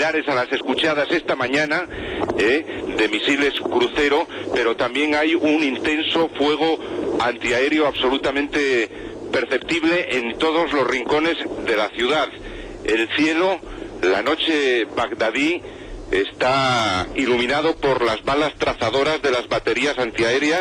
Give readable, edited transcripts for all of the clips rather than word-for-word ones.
similares a las escuchadas esta mañana, de misiles crucero, pero también hay un intenso fuego antiaéreo absolutamente perceptible en todos los rincones de la ciudad. El cielo, la noche bagdadí, está iluminado por las balas trazadoras de las baterías antiaéreas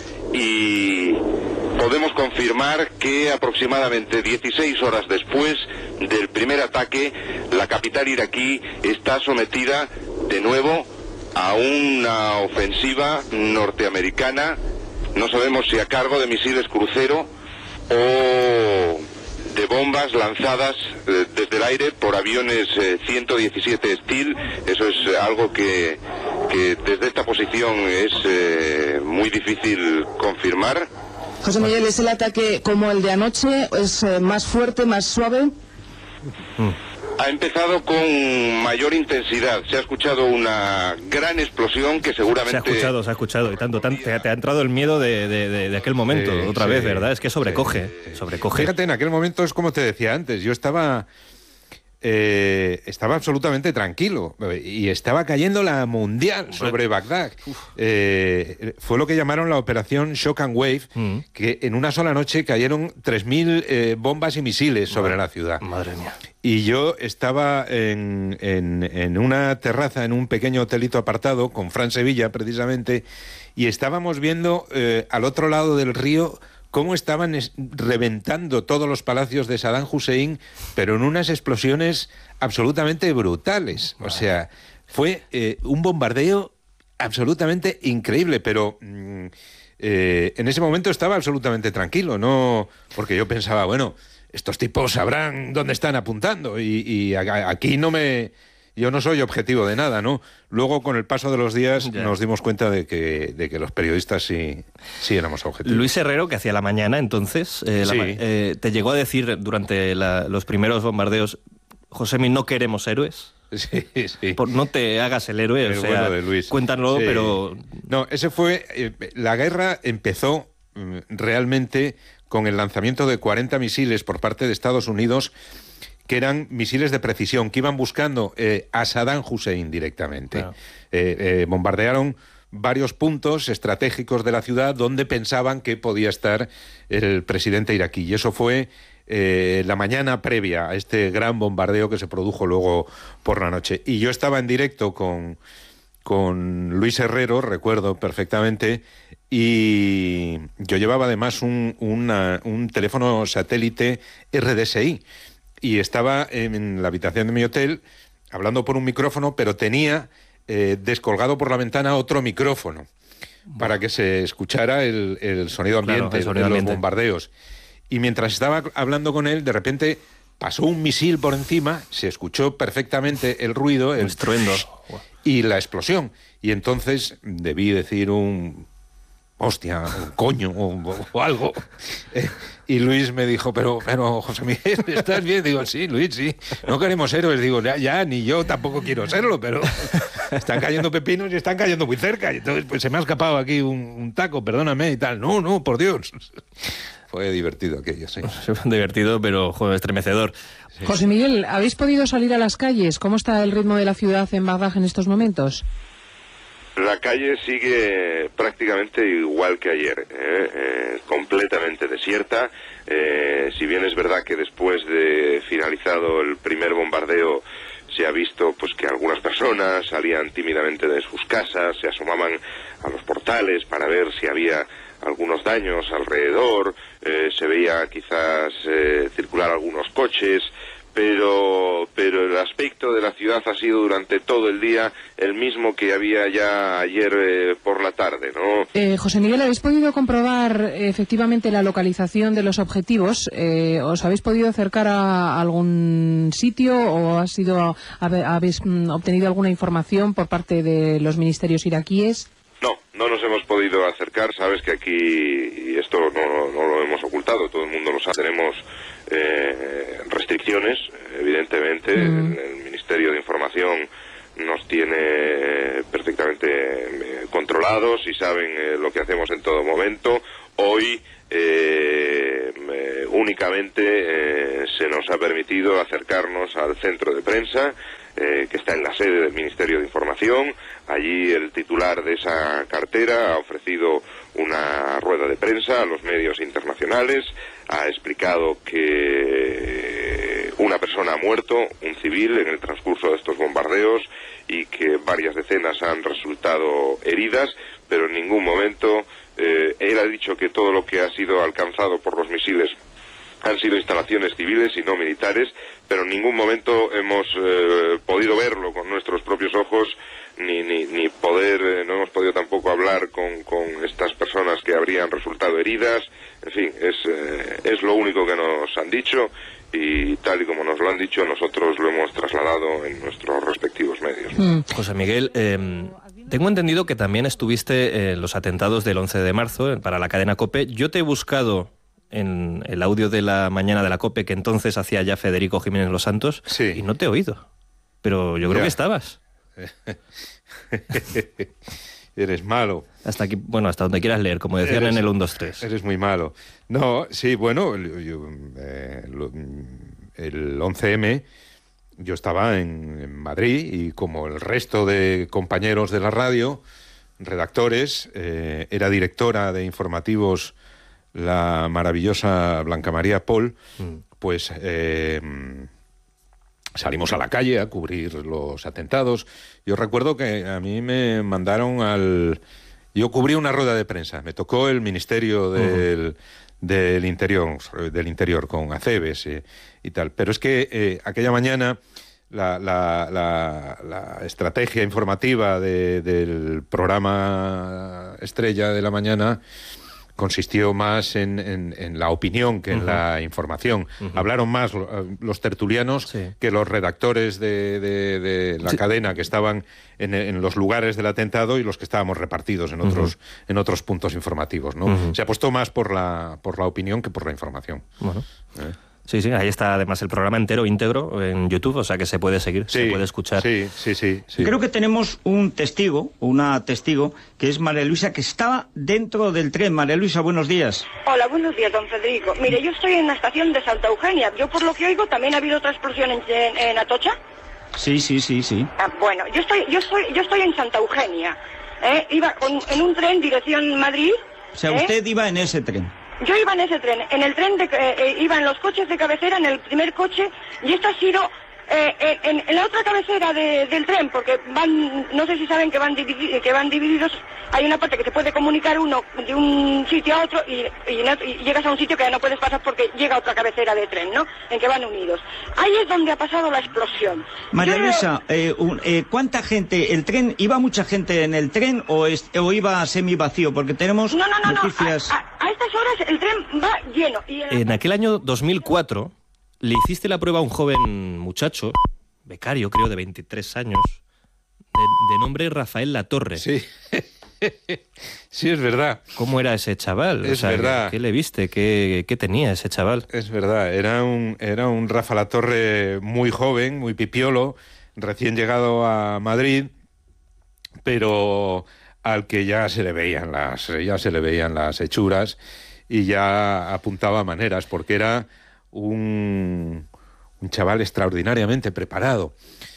y podemos confirmar que aproximadamente 16 horas después del primer ataque, la capital iraquí está sometida de nuevo a una ofensiva norteamericana, no sabemos si a cargo de misiles crucero o de bombas lanzadas desde el aire por aviones 117 Steel. Eso es algo que desde esta posición es muy difícil confirmar. José Miguel, ¿es el ataque como el de anoche? ¿Es más fuerte, más suave? Ha empezado con mayor intensidad. Se ha escuchado una gran explosión que seguramente... Se ha escuchado, y tanto. Te ha entrado el miedo de aquel momento, otra vez, ¿verdad? Es que sobrecoge. Fíjate, en aquel momento es como te decía antes, yo estaba absolutamente tranquilo y estaba cayendo la mundial sobre Bagdad. Fue lo que llamaron la operación Shock and Wave, que en una sola noche cayeron 3.000 bombas y misiles sobre la ciudad. Madre mía. Y yo estaba en una terraza, en un pequeño hotelito apartado, con Fran Sevilla precisamente, y estábamos viendo al otro lado del río cómo estaban reventando todos los palacios de Saddam Hussein, pero en unas explosiones absolutamente brutales. O sea, fue un bombardeo absolutamente increíble, pero en ese momento estaba absolutamente tranquilo, no, porque yo pensaba, bueno, estos tipos sabrán dónde están apuntando y aquí yo no soy objetivo de nada, ¿no? Luego, con el paso de los días, nos dimos cuenta de que los periodistas sí éramos objetivos. Luis Herrero, que hacía la mañana entonces, te llegó a decir durante los primeros bombardeos, Josemi, no queremos héroes. Sí. No te hagas el héroe, el bueno de Luis. Cuéntanos, pero... No, ese fue... la guerra empezó realmente con el lanzamiento de 40 misiles por parte de Estados Unidos, que eran misiles de precisión, que iban buscando a Saddam Hussein directamente. Claro. Bombardearon varios puntos estratégicos de la ciudad donde pensaban que podía estar el presidente iraquí. Y eso fue la mañana previa a este gran bombardeo que se produjo luego por la noche. Y yo estaba en directo con Luis Herrero, recuerdo perfectamente, y yo llevaba además un teléfono satélite RDSI, y estaba en la habitación de mi hotel hablando por un micrófono, pero tenía descolgado por la ventana otro micrófono para que se escuchara el sonido ambiente, de los bombardeos. Y mientras estaba hablando con él, de repente pasó un misil por encima, se escuchó perfectamente el ruido, el estruendo y la explosión. Y entonces debí decir hostia, un coño o algo. Y Luis me dijo, pero José Miguel, ¿estás bien? Digo, sí, Luis, sí. No queremos héroes. Digo, ya, ni yo tampoco quiero serlo, pero están cayendo pepinos y están cayendo muy cerca. Y entonces, pues se me ha escapado aquí un taco, perdóname y tal. No, por Dios. Fue divertido aquello, sí. Divertido, pero estremecedor. Sí. José Miguel, ¿habéis podido salir a las calles? ¿Cómo está el ritmo de la ciudad en Bagdad en estos momentos? La calle sigue prácticamente igual que ayer, completamente desierta. Si bien es verdad que después de finalizado el primer bombardeo se ha visto pues que algunas personas salían tímidamente de sus casas, se asomaban a los portales para ver si había algunos daños alrededor, se veía quizás circular algunos coches, pero el aspecto de la ciudad ha sido durante todo el día el mismo que había ya ayer por la tarde, ¿no? José Miguel, ¿habéis podido comprobar efectivamente la localización de los objetivos? ¿Os habéis podido acercar a algún sitio o habéis obtenido alguna información por parte de los ministerios iraquíes? No nos hemos podido acercar, sabes que aquí, y esto no lo hemos ocultado, todo el mundo lo sabe, tenemos restricciones, evidentemente, el Ministerio de Información nos tiene perfectamente controlados y saben lo que hacemos en todo momento. Hoy únicamente se nos ha permitido acercarnos al centro de prensa, que está en la sede del Ministerio de Información. Allí el titular de esa cartera ha ofrecido una rueda de prensa a los medios internacionales, ha explicado que una persona ha muerto, un civil, en el transcurso de estos bombardeos, y que varias decenas han resultado heridas, pero en ningún momento él ha dicho que todo lo que ha sido alcanzado por los misiles han sido instalaciones civiles y no militares, pero en ningún momento hemos podido verlo con nuestros propios ojos, ni poder, no hemos podido tampoco hablar con estas personas que habrían resultado heridas. En fin, es lo único que nos han dicho, y tal y como nos lo han dicho, nosotros lo hemos trasladado en nuestros respectivos medios. José Miguel, tengo entendido que también estuviste en los atentados del 11 de marzo para la cadena COPE. Yo te he buscado en el audio de la mañana de la COPE, que entonces hacía ya Federico Jiménez Los Santos, sí, y no te he oído. Pero yo creo que estabas. Eres malo. Hasta aquí, bueno, hasta donde quieras leer, como decían en el 1, 2, 3. Eres muy malo. No, sí, bueno, el 11M yo estaba en Madrid, y como el resto de compañeros de la radio, redactores, era directora de informativos la maravillosa Blanca María Pol, pues salimos a la calle a cubrir los atentados. Yo recuerdo que a mí me mandaron yo cubrí una rueda de prensa, me tocó el Ministerio del Interior con Acebes y tal. Pero es que aquella mañana la estrategia informativa del programa estrella de la mañana consistió más en la opinión que en la información. Hablaron más los tertulianos que los redactores de la cadena, que estaban en los lugares del atentado, y los que estábamos repartidos en otros puntos informativos, ¿no? Se apostó más por la opinión que por la información. Bueno. Sí, ahí está además el programa entero, íntegro, en YouTube, o sea que se puede seguir, se puede escuchar. Sí. Creo que tenemos una testigo, que es María Luisa, que estaba dentro del tren. María Luisa, buenos días. Hola, buenos días, don Federico. Mire, yo estoy en la estación de Santa Eugenia. Yo, por lo que oigo, también ha habido otra explosión en Atocha. Sí. Bueno, yo estoy en Santa Eugenia. Iba en un tren dirección Madrid. O sea, usted iba en ese tren. Yo iba en ese tren, iba en los coches de cabecera, en el primer coche, y esto ha sido en la otra cabecera del tren, porque no sé si saben que van divididos. Hay una parte que se puede comunicar uno de un sitio a otro, y llegas a un sitio que ya no puedes pasar porque llega a otra cabecera de tren, ¿no? En que van unidos. Ahí es donde ha pasado la explosión. María Luisa, ¿cuánta gente? ¿El tren, iba mucha gente en el tren o iba semi vacío? Porque tenemos noticias. A estas horas el tren va lleno. En aquel año 2004 le hiciste la prueba a un joven muchacho, becario creo, de 23 años, de nombre Rafael Latorre. Sí. Sí, es verdad. ¿Cómo era ese chaval? Es verdad. ¿Qué le viste? ¿Qué tenía ese chaval? Es verdad, era un Rafa Latorre muy joven, muy pipiolo, recién llegado a Madrid, pero al que ya se le veían las hechuras, y ya apuntaba maneras, porque era un chaval extraordinariamente preparado.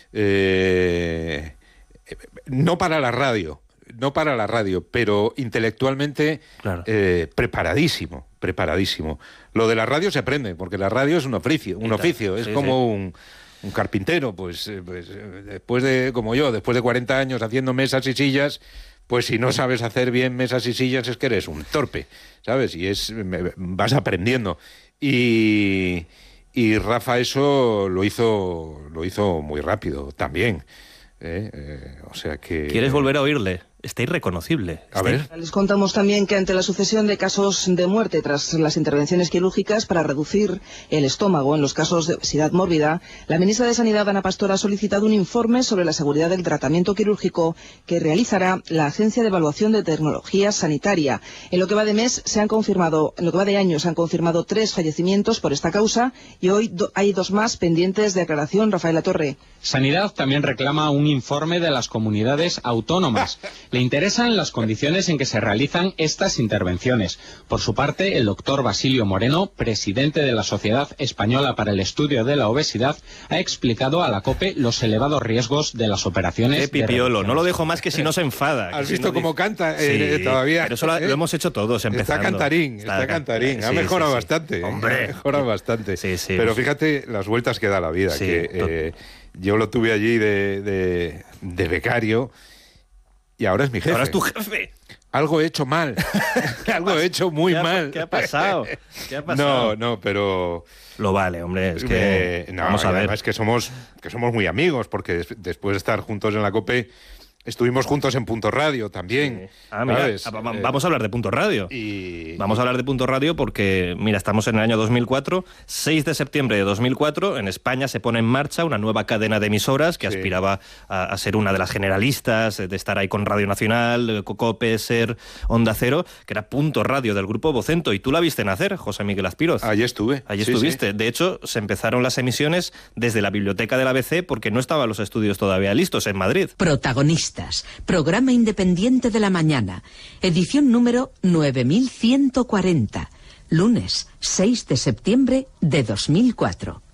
No para la radio, pero intelectualmente preparadísimo. Lo de la radio se aprende, porque la radio es un oficio, es como un carpintero, pues después de 40 años haciendo mesas y sillas, pues si no sabes hacer bien mesas y sillas es que eres un torpe, ¿sabes? Y vas aprendiendo. Y Rafa eso lo hizo muy rápido también. O sea que... ¿Quieres volver a oírle? Está irreconocible. A ver. Les contamos también que ante la sucesión de casos de muerte tras las intervenciones quirúrgicas para reducir el estómago en los casos de obesidad mórbida, la ministra de Sanidad, Ana Pastor, ha solicitado un informe sobre la seguridad del tratamiento quirúrgico que realizará la Agencia de Evaluación de Tecnología Sanitaria. En lo que va de año se han confirmado 3 fallecimientos por esta causa, y hoy hay 2 más pendientes de aclaración. Rafael Latorre. Sanidad también reclama un informe de las comunidades autónomas. Le interesan las condiciones en que se realizan estas intervenciones. Por su parte, el doctor Basilio Moreno, presidente de la Sociedad Española para el Estudio de la Obesidad, ha explicado a la COPE los elevados riesgos de las operaciones. Pipiolo, no lo dejo más que si no se enfada. ¿Has visto cómo canta sí, todavía? Pero eso lo hemos hecho todos empezando. Está cantarín. Ha mejorado bastante. Hombre. Ha mejorado bastante. Sí, pero fíjate las vueltas que da la vida. Sí, que yo lo tuve allí de becario y ahora es mi jefe. Ahora es tu jefe. Algo he hecho mal. Algo he hecho muy mal. ¿Qué ha pasado? No, pero... Lo vale, hombre, es que... vamos a ver. Es que somos muy amigos, porque después de estar juntos en la COPE... Estuvimos juntos en Punto Radio también. Sí. Mira, vamos a hablar de Punto Radio. Vamos a hablar de Punto Radio porque, mira, estamos en el año 2004. 6 de septiembre de 2004, en España se pone en marcha una nueva cadena de emisoras que aspiraba a ser una de las generalistas, de estar ahí con Radio Nacional, COPE, SER, Onda Cero, que era Punto Radio del Grupo Vocento. Y tú la viste nacer, José Miguel Azpiroz. Allí estuve. Allí estuviste. Sí. De hecho, se empezaron las emisiones desde la biblioteca del ABC porque no estaban los estudios todavía listos en Madrid. Protagonistas. Programa Independiente de la Mañana. Edición número 9140. Lunes 6 de septiembre de 2004.